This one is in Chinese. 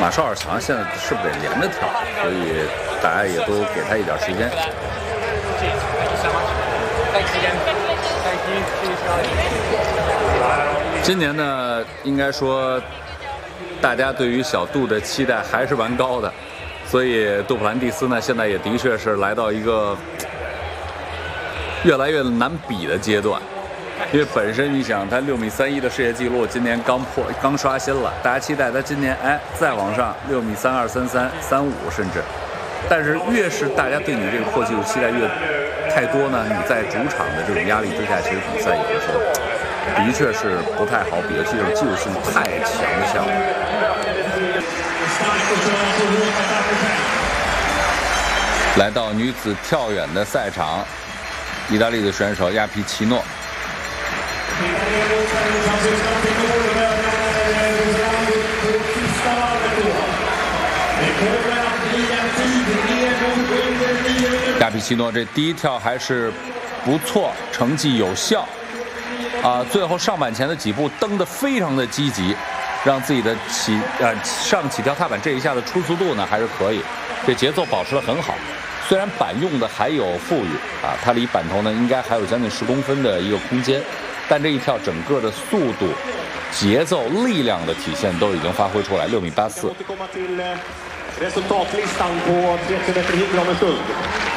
马绍尔强现在是不是得连着跳？所以大家也都给他一点时间。今年呢，应该说大家对于小杜的期待还是蛮高的，所以杜普兰蒂斯呢，现在也的确是来到一个越来越难比的阶段。因为本身你想，他6.31米的世界纪录今年刚刷新了，大家期待他今年再往上6.32米、33、35甚至。但是越是大家对你这个破纪录期待越太多呢，你在主场的这种压力之下，其实比赛有的时候的确是不太好比，尤其是技术性太强的项目。来到女子跳远的赛场，意大利的选手亚皮奇诺。亚皮奇诺这第一跳还是不错，成绩有效最后上板前的几步蹬得非常的积极，让自己的上起跳踏板这一下的出速度呢还是可以，这节奏保持得很好。虽然板用的还有富裕它离板头呢应该还有将近10公分的一个空间，但这一跳整个的速度、节奏、力量的体现都已经发挥出来，6.84米。